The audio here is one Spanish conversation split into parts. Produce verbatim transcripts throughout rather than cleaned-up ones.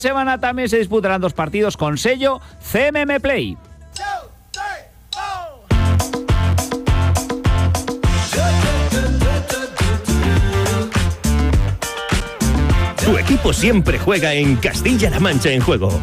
semana también se disputarán dos partidos con sello C M M Play. Tu equipo siempre juega en Castilla-La Mancha en Juego.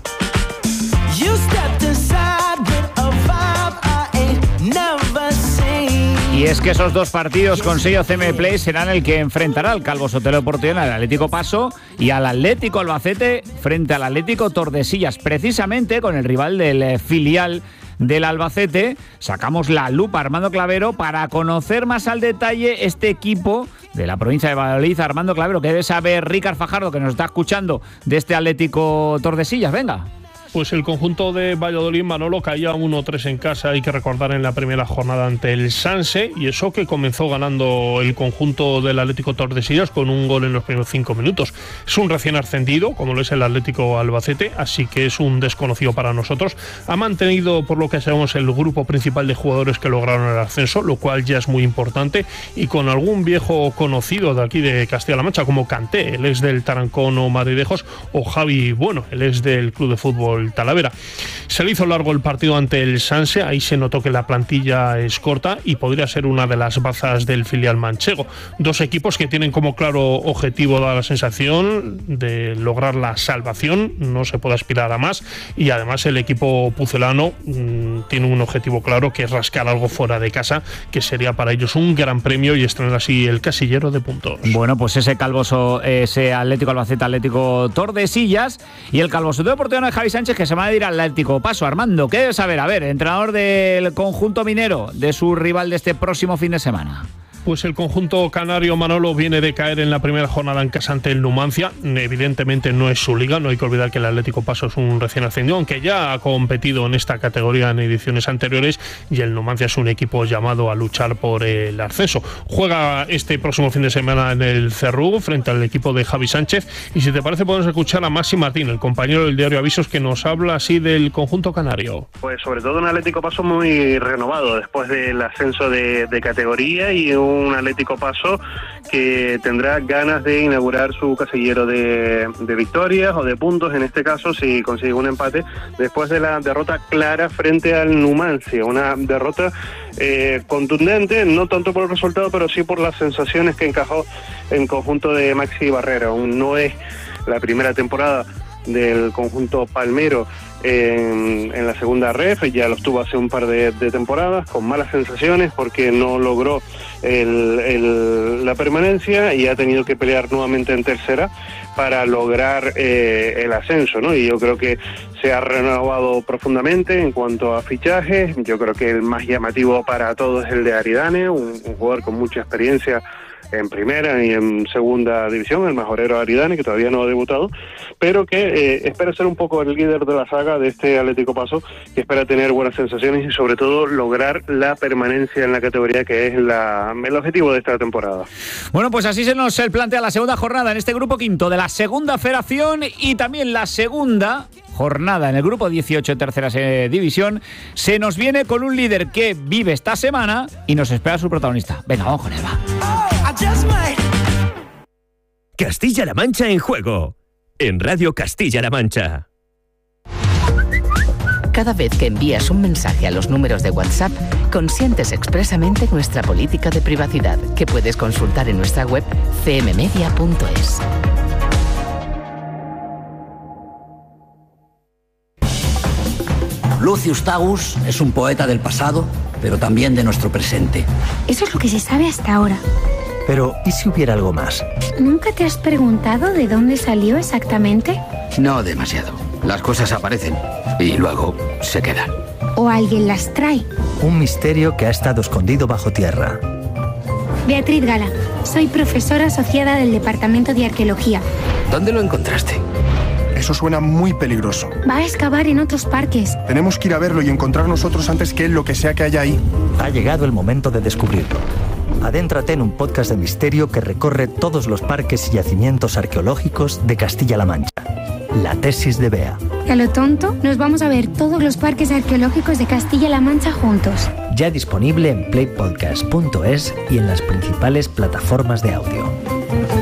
Y es que esos dos partidos con sello C M M Play serán el que enfrentará al Calvo Sotelo Portión, al Atlético Paso y al Atlético Albacete frente al Atlético Tordesillas, precisamente con el rival del filial del Albacete. Sacamos la lupa, Armando Clavero, para conocer más al detalle este equipo de la provincia de Valladolid. Armando Clavero, que debe saber Ricard Fajardo, que nos está escuchando, de este Atlético Tordesillas. Venga. Pues el conjunto de Valladolid, Manolo, caía uno tres en casa, hay que recordar, en la primera jornada ante el Sanse, y eso que comenzó ganando el conjunto del Atlético Tordesillas con un gol en los primeros cinco minutos. Es un recién ascendido, como lo es el Atlético Albacete, así que es un desconocido para nosotros. Ha mantenido, por lo que sabemos, el grupo principal de jugadores que lograron el ascenso, lo cual ya es muy importante, y con algún viejo conocido de aquí de Castilla-La Mancha, como Kanté, él es del Tarancón o Madridejos, o Javi Bueno, él es del Club de Fútbol Talavera. Se le hizo largo el partido ante el Sanse, ahí se notó que la plantilla es corta y podría ser una de las bazas del filial manchego. Dos equipos que tienen como claro objetivo, da la sensación, de lograr la salvación, no se puede aspirar a más, y además el equipo pucelano mmm, tiene un objetivo claro, que es rascar algo fuera de casa, que sería para ellos un gran premio y estrenar así el casillero de puntos. Bueno, pues ese Calvoso, ese Atlético Albacete, Atlético Tordesillas, y el Calvo Sotelo Portión de Javi Sánchez, que se va a ir al Atlético Paso. Armando, ¿qué debes saber? A ver, entrenador del conjunto minero, de su rival de este próximo fin de semana. Pues el conjunto canario, Manolo, viene de caer en la primera jornada en casa ante el Numancia. Evidentemente no es su liga, no hay que olvidar que el Atlético Paso es un recién ascendido, aunque ya ha competido en esta categoría en ediciones anteriores, y el Numancia es un equipo llamado a luchar por el ascenso. Juega este próximo fin de semana en el Cerrú frente al equipo de Javi Sánchez, y si te parece podemos escuchar a Maxi Martín, el compañero del diario Avisos, que nos habla así del conjunto canario. Pues sobre todo un Atlético Paso muy renovado después del ascenso de, de categoría, y un un Atlético Paso que tendrá ganas de inaugurar su casillero de, de victorias o de puntos, en este caso si consigue un empate, después de la derrota clara frente al Numancia, una derrota eh, contundente, no tanto por el resultado, pero sí por las sensaciones que encajó en conjunto de Maxi Barrera. No es la primera temporada del conjunto palmero en, en la segunda ref, ya lo estuvo hace un par de, de temporadas con malas sensaciones porque no logró el, el, la permanencia, y ha tenido que pelear nuevamente en tercera para lograr eh, el ascenso, ¿no? Y yo creo que se ha renovado profundamente en cuanto a fichajes. Yo creo que el más llamativo para todos es el de Aridane, un, un jugador con mucha experiencia en primera y en segunda división, el majorero Aridane, que todavía no ha debutado, pero que eh, espera ser un poco el líder de la saga de este Atlético Paso, que espera tener buenas sensaciones y sobre todo lograr la permanencia en la categoría, que es la, el objetivo de esta temporada. Bueno, pues así se nos plantea la segunda jornada en este grupo quinto de la segunda federación, y también la segunda jornada en el grupo dieciocho de tercera división. Se nos viene con un líder que vive esta semana y nos espera su protagonista. Venga, vamos con él, va. Castilla-La Mancha en Juego, en Radio Castilla-La Mancha. Cada vez que envías un mensaje a los números de WhatsApp, consientes expresamente nuestra política de privacidad, que puedes consultar en nuestra web c m media punto es. Lucius Tagus es un poeta del pasado, pero también de nuestro presente. Eso es lo que se sabe hasta ahora. Pero, ¿y si hubiera algo más? ¿Nunca te has preguntado de dónde salió exactamente? No demasiado. Las cosas aparecen y luego se quedan. ¿O alguien las trae? Un misterio que ha estado escondido bajo tierra. Beatriz Gala, soy profesora asociada del Departamento de Arqueología. ¿Dónde lo encontraste? Eso suena muy peligroso. Va a excavar en otros parques. Tenemos que ir a verlo y encontrar nosotros antes que él lo que sea que haya ahí. Ha llegado el momento de descubrirlo. Adéntrate en un podcast de misterio que recorre todos los parques y yacimientos arqueológicos de Castilla-La Mancha. La tesis de Bea. Y a lo tonto, nos vamos a ver todos los parques arqueológicos de Castilla-La Mancha juntos. Ya disponible en play podcast punto es y en las principales plataformas de audio.